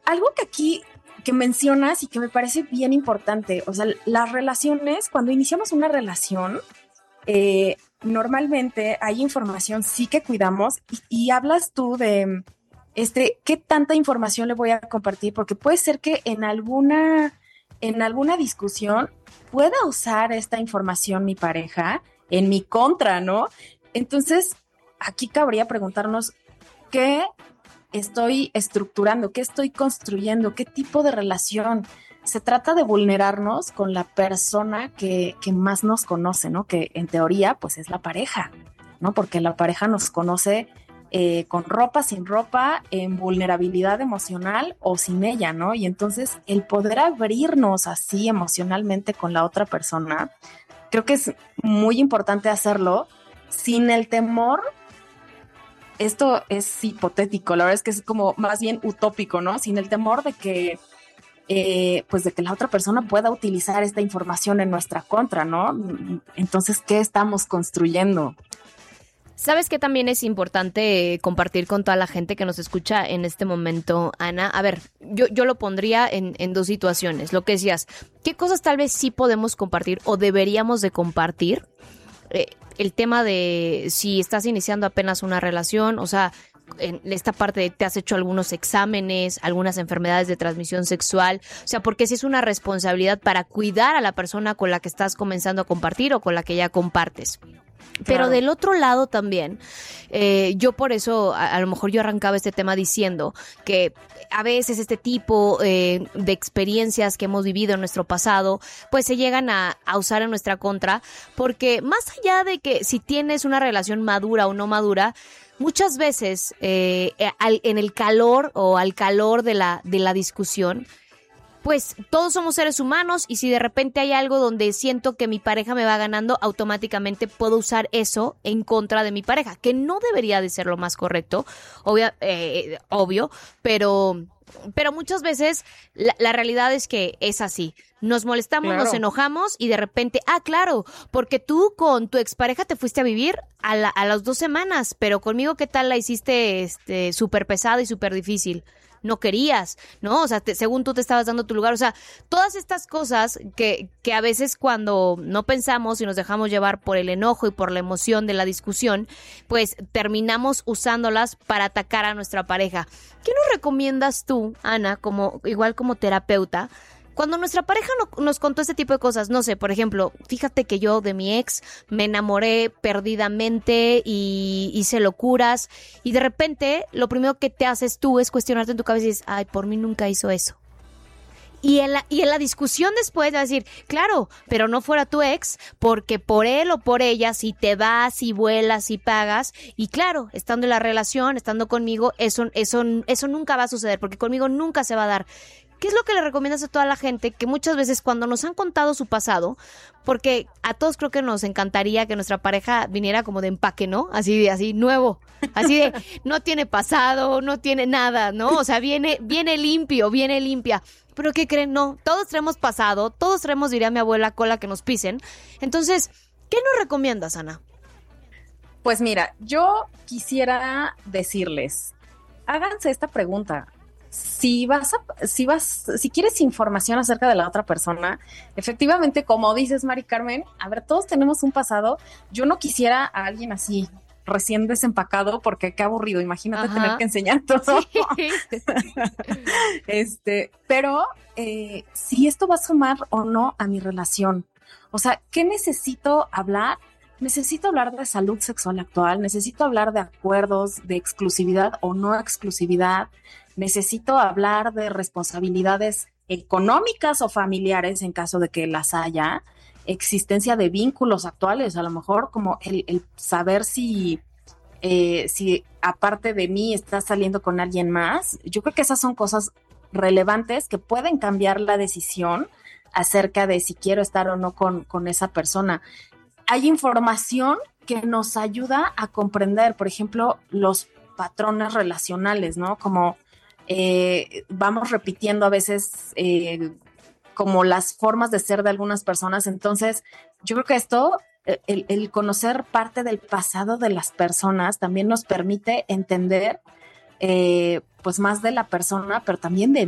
algo que aquí que mencionas y que me parece bien importante, o sea, las relaciones, cuando iniciamos una relación, normalmente hay información sí que cuidamos y hablas tú de qué tanta información le voy a compartir, porque puede ser que en alguna discusión pueda usar esta información mi pareja en mi contra, ¿no? Entonces, aquí cabría preguntarnos qué estoy estructurando, qué estoy construyendo, qué tipo de relación. Se trata de vulnerarnos con la persona que más nos conoce, ¿no? Que en teoría, pues es la pareja, ¿no? Porque la pareja nos conoce con ropa, sin ropa, en vulnerabilidad emocional o sin ella, ¿no? Y entonces el poder abrirnos así emocionalmente con la otra persona, creo que es muy importante hacerlo sin el temor. Esto es hipotético, la verdad es que es como más bien utópico, ¿no? Sin el temor de que pues de que la otra persona pueda utilizar esta información en nuestra contra, ¿no? Entonces, ¿qué estamos construyendo? ¿Sabes qué también es importante compartir con toda la gente que nos escucha en este momento, Ana? A ver, yo lo pondría en dos situaciones. Lo que decías, ¿qué cosas tal vez sí podemos compartir o deberíamos de compartir? El tema de si estás iniciando apenas una relación, o sea, en esta parte de te has hecho algunos exámenes, algunas enfermedades de transmisión sexual, o sea, porque si es una responsabilidad para cuidar a la persona con la que estás comenzando a compartir o con la que ya compartes. Pero Claro. del otro lado también, yo por eso, a lo mejor yo arrancaba este tema diciendo que a veces este tipo de experiencias que hemos vivido en nuestro pasado, pues se llegan a usar en nuestra contra, porque más allá de que si tienes una relación madura o no madura, muchas veces en el calor o al calor de la discusión, pues todos somos seres humanos y si de repente hay algo donde siento que mi pareja me va ganando, automáticamente puedo usar eso en contra de mi pareja, que no debería de ser lo más correcto, obvio, pero muchas veces la realidad es que es así. Nos molestamos, Claro. nos enojamos y de repente, claro, porque tú con tu expareja te fuiste a vivir a las 2 semanas, pero conmigo, ¿qué tal la hiciste súper pesada y súper difícil? No querías, ¿no? O sea, según tú te estabas dando tu lugar. O sea, todas estas cosas que a veces cuando no pensamos y nos dejamos llevar por el enojo y por la emoción de la discusión, pues terminamos usándolas para atacar a nuestra pareja. ¿Qué nos recomiendas tú, Ana, igual como terapeuta? Cuando nuestra pareja nos contó este tipo de cosas, no sé, por ejemplo, fíjate que yo de mi ex me enamoré perdidamente y hice locuras y de repente lo primero que te haces tú es cuestionarte en tu cabeza y dices, ay, por mí nunca hizo eso. Y en la discusión después vas a decir, claro, pero no fuera tu ex, porque por él o por ella, si te vas y vuelas y pagas, y claro, estando en la relación, estando conmigo, eso nunca va a suceder, porque conmigo nunca se va a dar. ¿Qué es lo que le recomiendas a toda la gente que muchas veces cuando nos han contado su pasado, porque a todos creo que nos encantaría que nuestra pareja viniera como de empaque, ¿no? Así nuevo, así de no tiene pasado, no tiene nada, ¿no? O sea, viene limpio, viene limpia. Pero ¿qué creen? No, todos traemos pasado, todos traemos, diría mi abuela, cola que nos pisen. Entonces, ¿qué nos recomiendas, Ana? Pues mira, yo quisiera decirles, háganse esta pregunta. Si quieres información acerca de la otra persona, efectivamente, como dices, Mari Carmen, a ver, todos tenemos un pasado. Yo no quisiera a alguien así, recién desempacado, porque qué aburrido, imagínate tener que enseñar todo. Sí. Pero si esto va a sumar o no a mi relación. O sea, ¿qué necesito hablar? Necesito hablar de salud sexual actual, necesito hablar de acuerdos de exclusividad o no exclusividad, necesito hablar de responsabilidades económicas o familiares en caso de que las haya, existencia de vínculos actuales, a lo mejor como el saber si aparte de mí estás saliendo con alguien más. Yo creo que esas son cosas relevantes que pueden cambiar la decisión acerca de si quiero estar o no con esa persona. Hay información que nos ayuda a comprender, por ejemplo, los patrones relacionales, ¿no? Como vamos repitiendo a veces como las formas de ser de algunas personas. Entonces, yo creo que esto, el conocer parte del pasado de las personas también nos permite entender pues más de la persona, pero también de